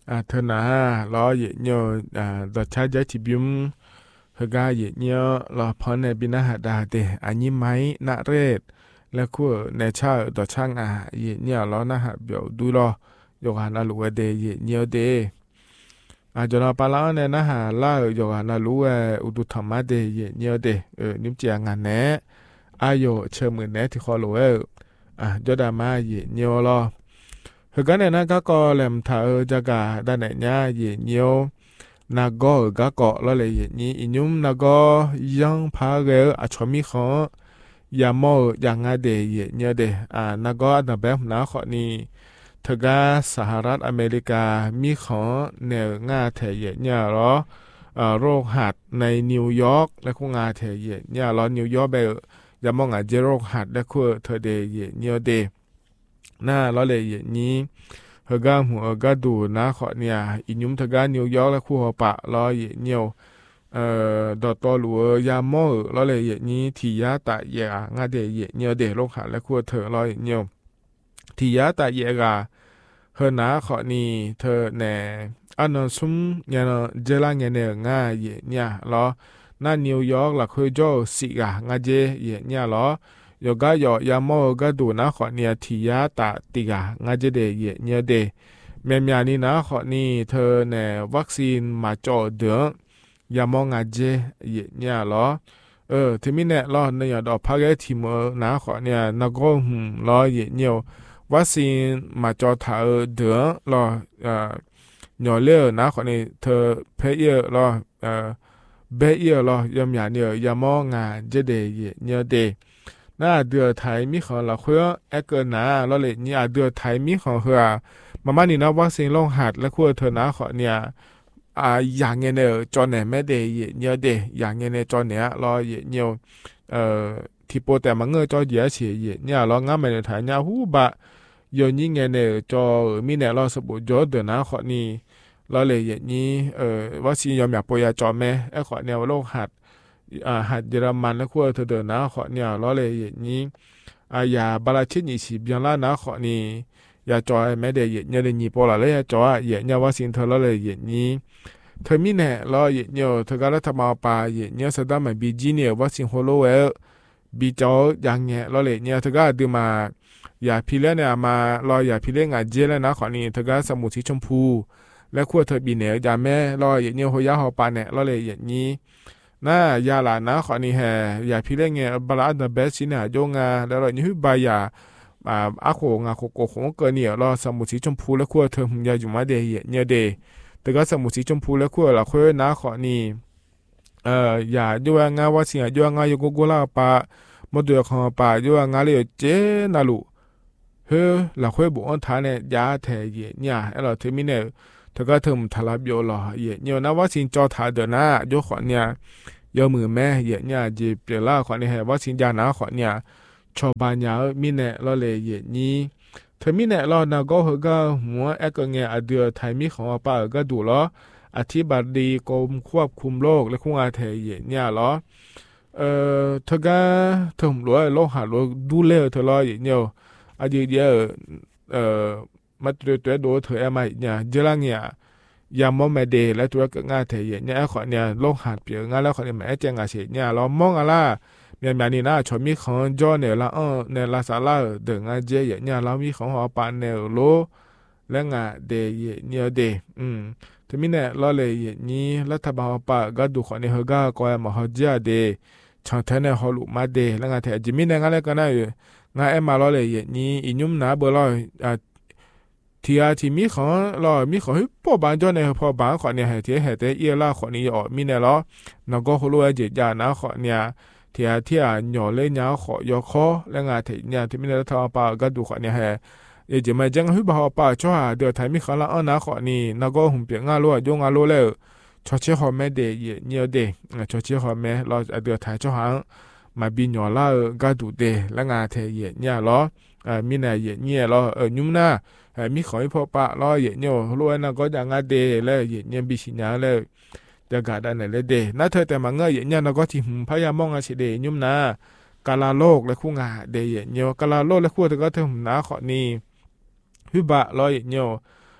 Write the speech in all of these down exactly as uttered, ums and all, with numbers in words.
อ่าเธอหนาล้อเหยเนียวอ่าดอชาจะจิบิมเฮกาเหยเนียวล้อพอในบินาหาดาเตอันนี้ไหมนาเรศและคู่ในชาดอช่างอ่าเหยเนียวล้อนะฮะเบียวดูล้อยกหานาลูเดเหยเนียวเดอาจจะปาลาเนี่ยนะฮะล่ายกหานาลูเออุดุธรรมะเดเหยเนียวเดเออนิมเจียงานแน่อายโยเชื่อมือแน่ที่คอลูเออ่ะจอดามาเหยเนียวล้อเฮกันเนี่ยนะก็ก็แหลมถ้าเออจะกาด้านไหนเนี่ยเหยเนียวนาก็ก็ก็แล้วเลยเหยนี้อินุมนาก็ยังพาเรออาชมิขอยามออย่างงาเดเหยเนียวเดอ่านาก็อันดับแบบนาขอนี้ทกาสหรัฐอเมริกามีขอแนวงาแถเหยเนี่ยหรออ่าโรคหัดในนิวยอร์กและคงงาแถเหยเนี่ยหรอนิวยอร์กแบบยามองอาเจโรคหัดและคู่เธอเดเหยเนียวเดหน้าแล้วเลยเหยนี้เฮกาหัวก็ดูนะขอเนี่ยอินุมทกานิวยอร์กและคู่หัวปะรอเหยเนียวเอ่อดอตอหลัวยามอแล้วเลยเหยนี้ที่ยาตะเยงาเดเหยเนียวเดโรคหัดและคู่เธอรอเหยเนียวที่ยาตะเยกาเฮนาขอนี้เธอแหน่อันนซุมเนี่ยเจลังเนี่ยง่ายเหยเนี่ยรอนั่นนิวยอร์กละคุยโจสิกางาเจเหยเนี่ยรอยกายอยามอก็ดูนะขอเนี่ยที่ยาตะติกางาเจเดเหยเนี่ยเดแม่ยานี่นะขอนี้เธอแหน่วัคซีนมาจ่อเดือยามองาเจเหยเนี่ยรอเออที่มีเนี่ยรอเนี่ยดอกพาเกติมนะขอเนี่ยนักก็หุ่มรอเหยเนี่ยวัคซีนมาจ่อถาเดือรอเอ่อหน่อเลือนะขอนี้เธอเพเยอรอเอ่อเบเยอรอยามยาเนี่ยยามองาเจเดเหยเนี่ยเดน่าเดือไทยมีของเราเพื่อแอเกินนะเราเลยนี่อาเดือไทยมีของเฮือมามานี่นะวัคซีนลงหัดและคั่วเธอนะขอเนี่ยอ่าอย่างเงี้ยเนี่ยจอเนี่ยแม่เดย์เนี่ยเดอย่างเงี้ยเนี่ยจอเนี่ยรอเนี่ยเอ่อที่โปแต่มาเงยจอเดียเฉียเนี่ยเรางั้นไม่ได้ถ่ายเนี่ยหูบะยนยิ่งเงี้ยเนี่ยจอมีเนี่ยเราสบุจอเดือนะขอนี่เราเลยอย่างนี้เอ่อวัคซีนยอมอยากปยาจอแม่ไอ้ขอเนี่ยโรคหัดอ่าหัดเยอรมันและคั่วเธอเดินนะขอเนี่ยเราเลยอย่างนี้อายาบาลาชินีสีเบียงล่านะขอนี่ยาจอยแม่เดย์เนี่ยเดนี่ปอละเลยยาจอเยเนี่ยวัคซีนเธอเราเลยอย่างนี้เธอมีเนี่ยรอเยเนี่ยเธอก็รัฐมาปาเยเนี่ยสดามันบีจีเนี่ยวัคซีนโฮโลเวลบีจออย่างเงี้ยเราเลยเนี่ยเธอก็ดูมาอย่าพิเรนเนี่ยมารออย่าพิเรนอ่ะเจแล้วนะขอนี่เธอก็สมุทรสีชมพูและขั้วเธอบีเนี่ยอย่าแม่รอเยเนี่ยโหยาหอปาเนี่ยเราเลยอย่างนี้น่ายาหลานนะขอนี่แฮอย่าพิเรนเนี่ยบลาดเบสสิเนี่ยโยงาแล้วเรานี่ฮึบายาอ่าอาโคงาโคโกของเกินเนี่ยรอสมุทรสีชมพูและขั้วเธออย่าอยู่มาเดยเนี่ยเดแต่ก็สมุทรสีชมพูและขั้วละขั้วนะขอนี่เอ่ออย่าด้วยงาว่าเสียด้วยงาโยโกโกลาปามดเดือของปาด้วยงาเลยเจนาลุเฮ้ละขั้วบุอันทานเนี่ยยาแทเยเนี่ยไอ้เราเทมิเนี่ยเธอก็เทมทลาบโยรอเยเนี่ยนะว่าสินจอถาเดนะโยขอเนี่ยยอมือแม่เยเนี่ยเจเปล่าขอเนี่ยว่าสินยานะขอเนี่ยชอบานยามิเนี่ยเราเลยเยนี้เธอมีเนี่ยเรานาก็เฮก็หัวแอกเงี้ยอเดือไทยมีของป้าก็ดูล้ออธิบดีกรมควบคุมโรคและคุงอาเทเยเนี่ยล้อเอ่อเธอก็เธอหลวโลหะหลวดูเลเธอล้อเยเนี่ยอาเดียเดียเอ่อมาตัวตัวดูเธอเอ็มไอเนี่ยเจลังเนี่ยยามมอมเดและตัวก็งาเทเยเนี่ยขอเนี่ยโลหะเปียงาแล้วขอเนี่ยแม่เจงอาเชเนี่ยเรามองอะไรเมียนมานี่นะชอมีของจอเนี่ยละเออเนี่ยลาซาลาเดิงอาเจเยเนี่ยเรามีของหอปานเนี่ยโลและงาเดเยเนี่ยเดอืมทีนี้เนี่ยเราเลยนี้รัฐบาลปะก็ดูขอเนี่ยเฮก็ก็มาฮอจาเดช่างแท้เนี่ยฮอลุมาเดแล้วงาแท้จิมิเนี่ยงาเลยก็ได้งาเอ็มมาเราเลยนี้อินุมนะเบอร์เราอ่าที่อาที่มีของเรามีของให้พอบางจอเนี่ยพอบางขอเนี่ยให้ที่ให้แต่เอียล่าขอนี่ออกมีเนี่ยเรานักก็ฮอลุเจจานะขอเนี่ยที่อาที่อ่ะหน่อเลยเนี่ยขอยอคอแล้วงาที่เนี่ยที่มีรัฐบาลปะก็ดูขอเนี่ยให้เอจะมาจังฮึบฮอปาชัวเดือไทยมีขลาอันนะขอนี่นักก็หุ่มเปียงาลัวยงาลัวแล้วชอเชฮอแม่เดเยเนียวเดชอเชฮอแม่เราเดือไทยชัวหังมาบินหยอลาก็ดูเดและงาเทเยเนี่ยล้ออ่ามีไหนเยเนี่ยล้อเออยุ่มหน้าเออมีขอยพอปะล้อเยเนี่ยลัวนะก็จะงาเดแล้วเยเนี่ยบิชิญาแล้วจะกาดันไหนเลยเดน่าเธอแต่มาเงยเยเนี่ยนะก็ที่หุ่มพยายามมองอาชิเดยุ่มหน้ากาลาโลกและคู่งาเดเยเนี่ยกาลาโลกและคู่เธอก็เธอหุ่มหน้าขอนี่ฮึบะลอยเนียว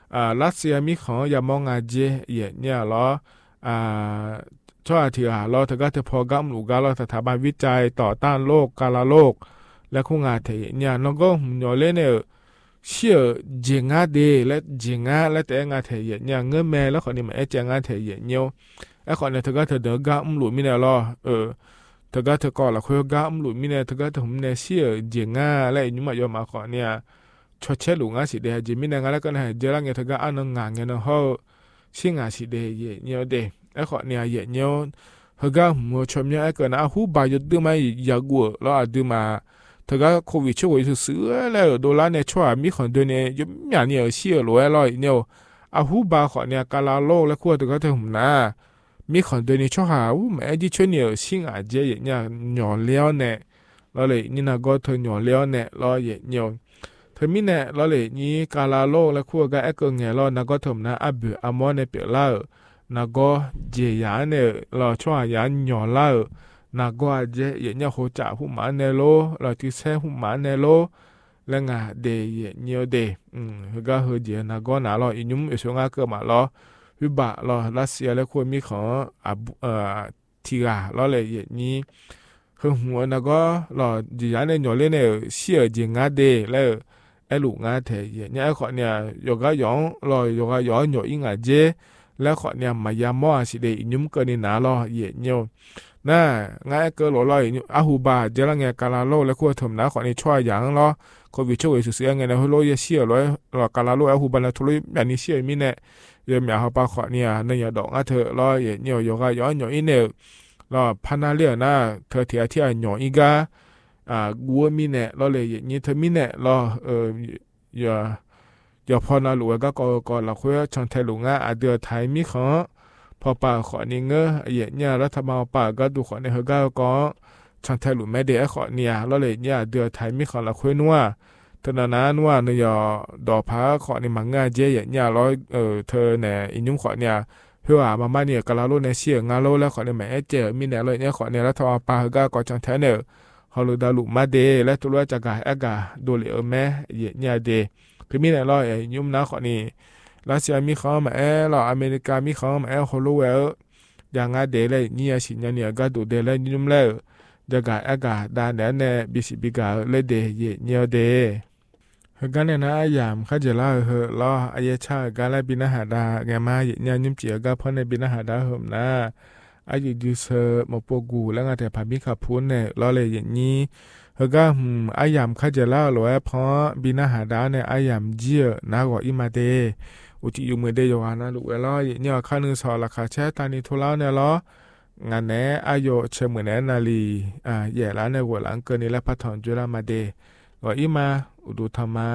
อ่ารัสเซียมีของอย่ามองอาเจเยเนี่ยเหรออ่าช่วยที่อ่าเราถ้าก็จะพอกัมลูกาเราสถาบันวิจัยต่อต้านโรคกาฬโรคและคงอาเทเนี่ยน้องก็หน่อยเล่นเนี่ยเชื่อเจงาเดและเจงาและแต่งาเทเยเนี่ยเงื่อแม่แล้วคนนี้มันเอเจงาเทเยเนี่ยไอ้คนเนี่ยถ้าก็เธอเดือดกัมลูกมีเนี่ยหรอเออถ้าก็เธอก่อนละคุยกัมลูกมีเนี่ยถ้าก็เธอผมเนี่ยเชื่อเจงาและยุ่งมายอมมาขอเนี่ยชดเชยลูกงาสิเดียจิมินงาแล้วก็เนี่ยเจรังเนี่ยถ้าก็อันนั้นงานเนี่ยเขาชิงอาสิเดียเยเนี่ยเดไอ้คนเนี่ยเยเนี่ยเฮก็มัวชมเนี่ยไอ้ก็นะหูบายดื้อไม่ยากวัวแล้วอ่ะดื้อมาถ้าก็โควิดช่วยซื้อแล้วโดนแล้วเนี่ยช่วยมีคนเดียวเนี่ยยุ่งอย่างเนี่ยเชื่อรวยลอยเนี่ยอาหูบาคนเนี่ยกาลาโลแล้วขั้วถ้าก็เธอผมนะมีคนเดียวเนี่ยช่วยหาอู้แม่ที่ช่วยเนี่ยชิงอาเจเนี่ยหย่อเลี้ยวเนี่ยแล้วเลยนี่นะก็เธอหย่อเลี้ยวเนี่ยแล้วเนี่ยเธอมีเนี่ยแล้วเลยนี่กาลาโลแล้วขั้วก็ไอ้ก็เงี้ยแล้วนะก็เธอนะอับอามอนเนี่ยเปล่านะก็เจียเนี่ยเราช่วยยันหย่อเล่านาก็อาจจะเนี่ยหัวจ่าหุ่มมันเนโลเราที่เซหุ่มมันเนโลแล้วงาเดย์เนี่ยเดย์อืมก็เฮเดียนาก็นาเราอินุ่มอิสงาเกิดมาเราวิบะเรารัสเซียแล้วควรมีของอ่าเอ่อทีราเราเลยอย่างนี้คือหัวนาก็เราจียันเนี่ยหย่อเล่นเนี่ยเชี่ยจีงาเดย์แล้วไอ้ลูกงาเทยเนี่ยไอ้คนเนี่ยยกย้อนเรายกย้อนหย่ออิงอาเจแล้วคนเนี่ยมายามอสิเดอินุ่มเกินนี่นาเราเย่เนี่ยน่าง่ายเกินหล่อลอยอาหูบาเจรังเงกาลาโลและขั้วถมนะขอในช่วยอย่างล้อโควิดช่วยสุดเสียเงินในฮัลโหลยเชี่ยร้อยหลอกกาลาโลอาหูบาละทุลุยแบบนี้เชี่ยมีเนี่ยเยี่ยมอยากเขาปาขอเนี่ยในยาดอกอ่ะเธอร้อยเนี่ยโยกย้อนหน่อยอีเนี่ยรอพันนาเลียนะเธอเทียที่อ่ะหน่อยอีกาอ่ากัวมีเนี่ยรอเลยอย่างนี้เธอมีเนี่ยรอเอออย่าอย่าพอนาหลวก็ก็ก็ละคุยช่างไทยหลวงอ่ะเดือไทยมีของพอป่าขอนี่เงอเยี่ยเนี่ยรัฐบาลป่าก็ดูขอในเฮก็ก็ช่างไทยหลุมแม่เด็กขอเนี่ยแล้วเลยเนี่ยเดือไทยมีขอละคุยนัวเธอนานัวเนี่ยดอกพ้าขอในมังงาเจอย่างเนี่ยร้อยเออเธอเนี่ยอินุ่มขอเนี่ยเพื่อว่ามาบ้านเนี่ยกะลาโลในเชียงาโลแล้วขอในแม่เจอมีเนี่ยเลยเนี่ยขอเนี่ยรัฐบาลป่าก็ก็ช่างไทยเนี่ยฮอลดาลุมาเดและตัวจากกาเอกาดูเลยเออแม่เยี่ยเนี่ยเดคือมีเนี่ยร้อยยุ่มนะขอนี่รัสเซียมีเขามาเออเราอเมริกามีเขามาเออฮอลโลเวลอย่างงั้นเดเลยเนี่ยสิเนี่ยเนี่ยก็ดูเดเลยยุ่มเลยจะกาอากาศดานเนี่ยบิสิบิกาเลยเดเยเนี่ยเดเฮกันเนี่ยนะยามข้าจะเล่าเฮล้ออายชาการไล่บินหาดาแกมาเยเนี่ยยุ่มเจียก็เพราะในบินหาดาเหิมนะอายุดูเซอร์มาปกูแล้วงานแต่พามิขับพูนเนี่ยล้อเลยอย่างนี้เฮก็อายามข้าจะเล่าหรอเพราะบินหาดาเนี่ยอายามเจียนากว่าอิมาเดอุติอยู่มือเดยอนะลูกเอล้อเนี่ยข้านึงสอนราคาแช่ตานีทุเล่าเนี่ยล้องานแหนอายุเชื่อเหมือนแหนนาลีอ่าแย่แล้วในหัวหลังเกินนี้แล้วพัฒนจุฬามาเดก็อีมาอุดุธรรมะ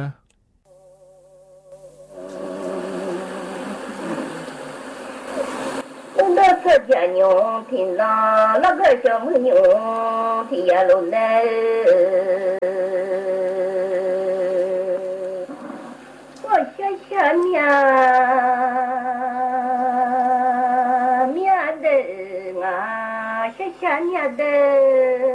那这家娘听啦，那个小母娘听呀喽嘞，我想想呀，面的啊，想想呀的。